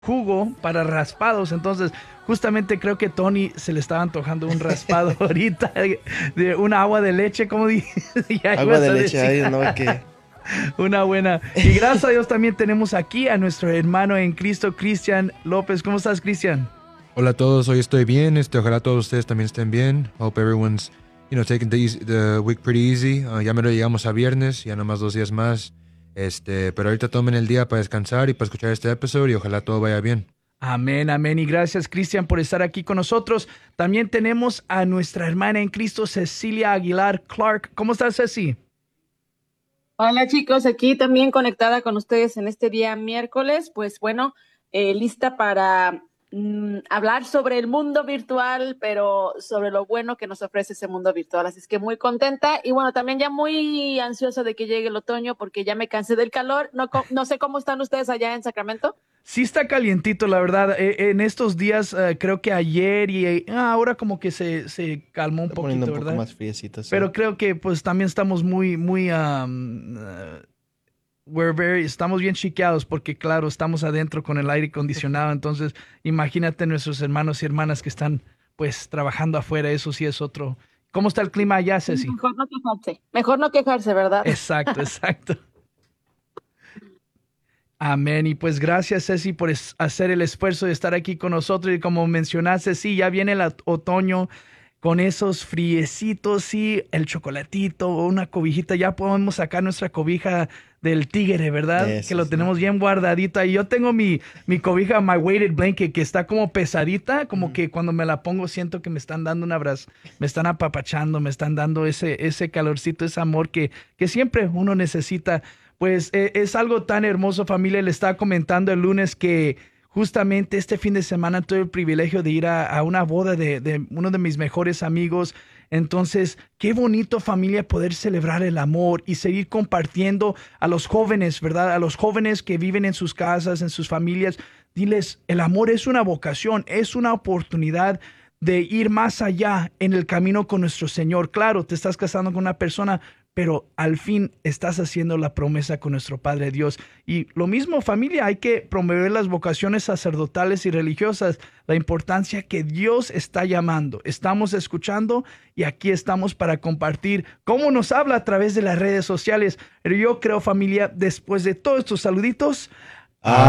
jugo para raspados. Entonces, justamente creo que Tony se le estaba antojando un raspado ahorita de una agua de leche, como ya Agua ibas de a leche, decir. ay, no, que... Una buena. Y gracias a Dios también tenemos aquí a nuestro hermano en Cristo, Cristian López. ¿Cómo estás, Cristian? Hola a todos, hoy estoy bien. Ojalá todos ustedes también estén bien. Hope everyone's, taking the week pretty easy. Ya me lo llegamos a viernes, ya nomás 2 días más. Pero ahorita tomen el día para descansar y para escuchar este episodio y ojalá todo vaya bien. Amén, amén. Y gracias, Cristian, por estar aquí con nosotros. También tenemos a nuestra hermana en Cristo, Cecilia Aguilar Clark. ¿Cómo estás, Ceci? Hola chicos, aquí también conectada con ustedes en este día miércoles, pues bueno, lista para hablar sobre el mundo virtual, pero sobre lo bueno que nos ofrece ese mundo virtual. Así es que muy contenta y bueno, también ya muy ansiosa de que llegue el otoño porque ya me cansé del calor. No, no sé cómo están ustedes allá en Sacramento. Sí está calientito, la verdad. En estos días, creo que ayer y ahora como que se calmó un Está poniendo poquito, un poco ¿verdad? más friecito, sí. Pero creo que pues también estamos estamos bien chiqueados porque claro, estamos adentro con el aire acondicionado, entonces imagínate nuestros hermanos y hermanas que están pues trabajando afuera, eso sí es otro. ¿Cómo está el clima allá, Ceci? Mejor no quejarse, ¿verdad? Exacto, exacto. Amén. Y pues gracias, Ceci, por hacer el esfuerzo de estar aquí con nosotros. Y como mencionaste, sí, ya viene el otoño con esos friecitos, sí, el chocolatito, una cobijita. Ya podemos sacar nuestra cobija del tigre, ¿verdad? Eso Que lo sí. tenemos bien guardadito. Y yo tengo mi cobija, my weighted blanket, que está como pesadita, como que cuando me la pongo siento que me están dando un abrazo, me están apapachando, me están dando ese calorcito, ese amor que siempre uno necesita. Pues es algo tan hermoso, familia. Le estaba comentando el lunes que justamente este fin de semana tuve el privilegio de ir a una boda de uno de mis mejores amigos. Entonces, qué bonito, familia, poder celebrar el amor y seguir compartiendo a los jóvenes, ¿verdad? A los jóvenes que viven en sus casas, en sus familias. Diles, el amor es una vocación, es una oportunidad de ir más allá en el camino con nuestro Señor. Claro, te estás casando con una persona, pero al fin estás haciendo la promesa con nuestro Padre Dios. Y lo mismo, familia, hay que promover las vocaciones sacerdotales y religiosas, la importancia que Dios está llamando. Estamos escuchando y aquí estamos para compartir cómo nos habla a través de las redes sociales. Pero yo creo, familia, después de todos estos saluditos,